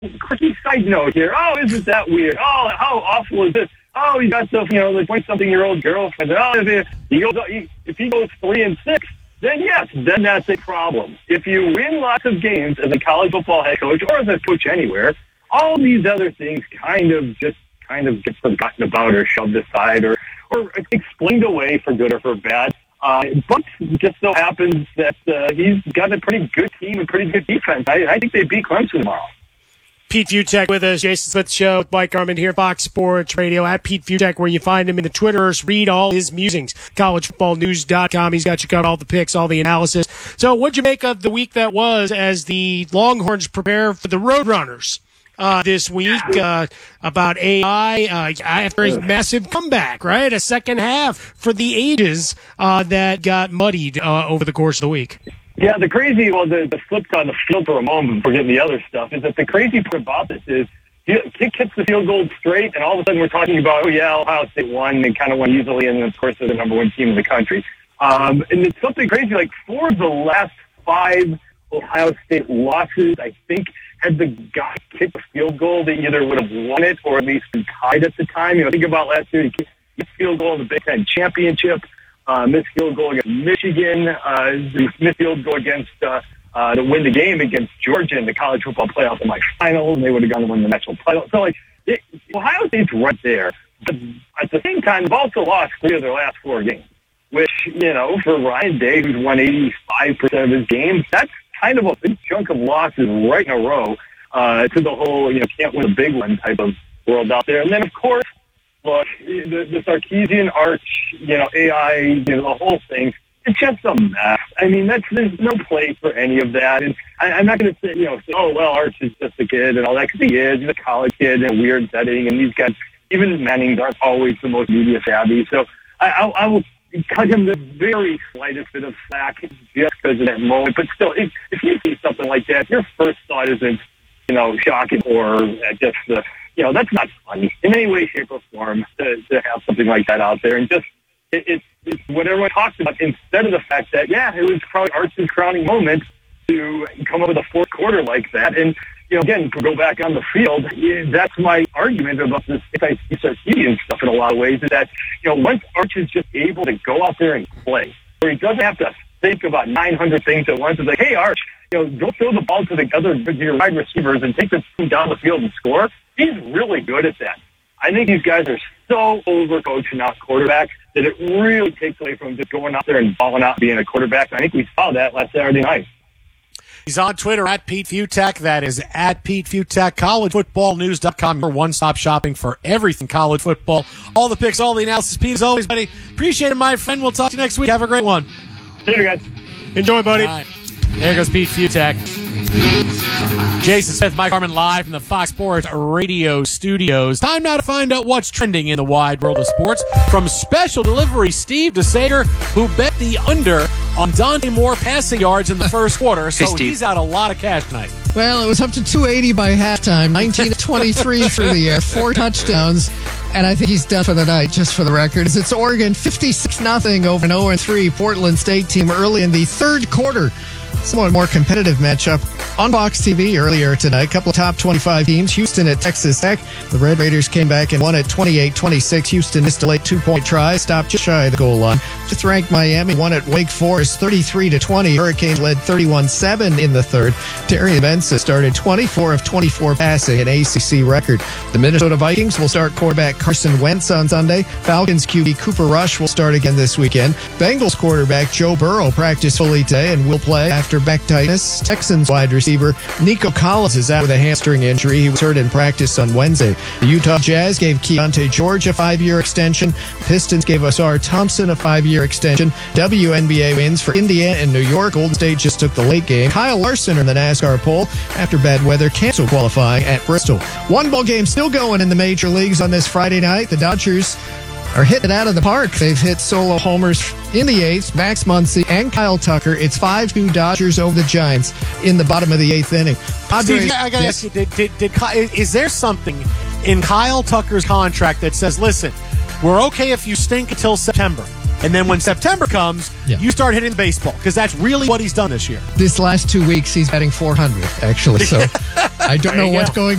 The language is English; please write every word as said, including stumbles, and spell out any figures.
quickie side note here. Oh, isn't that weird? Oh, how awful is this? Oh, he got the, you know, the twenty-something-year-old girlfriend. Oh, if he, goes, if he goes three and six, then yes, then that's a problem. If you win lots of games as a college football head coach or as a coach anywhere, all these other things kind of just kind of get forgotten about or shoved aside or, or explained away for good or for bad. Uh, but it just so happens that uh, he's got a pretty good team and pretty good defense. I, I think they beat Clemson tomorrow. Pete Fiutak with us, Jason Smith Show with Mike Garman here, Fox Sports Radio, at Pete Fiutak, where you find him in the Twitterverse. Read all his musings, college football news dot com. He's got you covered, all the picks, all the analysis. So what'd you make of the week that was as the Longhorns prepare for the Roadrunners uh, this week uh, about A I uh, after a massive comeback, right? A second half for the ages uh, that got muddied uh, over the course of the week. Yeah, the crazy, well, the, the flip on the field for a moment before getting the other stuff is that the crazy part about this is kick hits the field goal straight, and all of a sudden we're talking about, oh, yeah, Ohio State won. They kind of won easily, and, of course, they're the number one team in the country. Um, and it's something crazy, like four of the last five Ohio State losses, I think, had the guy kicked a field goal that either would have won it or at least been tied at the time. You know, think about last year, he kicked a field goal in the Big Ten Championship. Uh, missed field goal against Michigan, uh, missed field goal against, uh, uh, to win the game against Georgia in the college football playoff semifinals, and they would have gone to win the national title. So, like, it, Ohio State's right there. But at the same time, they've also lost three of their last four games, which, you know, for Ryan Day, who's won eighty-five percent of his games, that's kind of a big chunk of losses right in a row, uh, to the whole, you know, can't win a big one type of world out there. And then, of course, look, the, the Sarkisian arch, you know, A I, you know, the whole thing, it's just a mess. I mean, that's, there's no place for any of that. And I, I'm not going to say, you know, say, oh, well, Arch is just a kid and all that, because he is. He's a college kid in a weird setting, and these guys, even Mannings, aren't always the most media savvy. So I, I, I will cut him the very slightest bit of slack just because of that moment. But still, if, if you see something like that, your first thought isn't, you know, shocking or just the, you know, that's not funny in any way, shape, or form to, to have something like that out there. And just, it, it's, it's what everyone talks about, instead of the fact that, yeah, it was probably Arch's crowning moment to come up with a fourth quarter like that. And, you know, again, to go back on the field, that's my argument about this anti-Sarkisian stuff in a lot of ways, is that, you know, once Arch is just able to go out there and play, where he doesn't have to think about nine hundred things at once, it's like, hey, Arch, you know, go throw the ball to the other to your wide receivers and take the team down the field and score. He's really good at that. I think these guys are so overcoached now quarterback that it really takes away from just going out there and balling out being a quarterback. I think we saw that last Saturday night. He's on Twitter at Pete Fiutak. That is at Pete Fiutak. college football news dot com. Your one-stop shopping for everything college football. All the picks, all the analysis. Pete, as always, buddy. Appreciate it, my friend. We'll talk to you next week. Have a great one. See you guys. Enjoy, buddy. All right. There goes Pete Fiutak. Jason Smith, Mike Harmon, live from the Fox Sports Radio studios. Time now to find out what's trending in the wide world of sports. From special delivery Steve DeSager, who bet the under on Dante Moore passing yards in the first quarter, so hey, he's out a lot of cash tonight. Well, it was up to two eighty by halftime, nineteen to twenty-three through the air, four touchdowns, and I think he's done for the night, just for the record. It's Oregon fifty-six nothing over an oh and three Portland State team early in the third quarter. Somewhat more competitive matchup on Fox T V earlier tonight. A couple of top twenty-five teams. Houston at Texas Tech. The Red Raiders came back and won at twenty-eight twenty-six. Houston missed a late two-point try, stopped just shy of the goal line. Fifth-ranked Miami won at Wake Forest thirty-three to twenty. Hurricanes led thirty-one seven in the third. Terry Benson started twenty-four of twenty-four passing, an A C C record. The Minnesota Vikings will start quarterback Carson Wentz on Sunday. Falcons Q B Cooper Rush will start again this weekend. Bengals quarterback Joe Burrow practiced fully today and will play after back tightness. Texans wide receiver Nico Collins is out with a hamstring injury. He was hurt in practice on Wednesday. The Utah Jazz gave Keontae George a five-year extension. Pistons gave Ausar Thompson a five-year extension. W N B A wins for Indiana and New York. Golden State just took the late game. Kyle Larson in the NASCAR pole after bad weather canceled qualifying at Bristol. One ball game still going in the major leagues on this Friday night. The Dodgers are hitting it out of the park. They've hit solo homers in the eighth, Max Muncy and Kyle Tucker. It's five two Dodgers over the Giants in the bottom of the eighth inning. Steve, I got to ask you, did, did, did, is there something in Kyle Tucker's contract that says, listen, we're okay if you stink until September, and then when September comes, yeah. you start hitting the baseball? Because that's really what he's done this year. This last two weeks, he's batting four hundred, actually. So I don't know what's go. going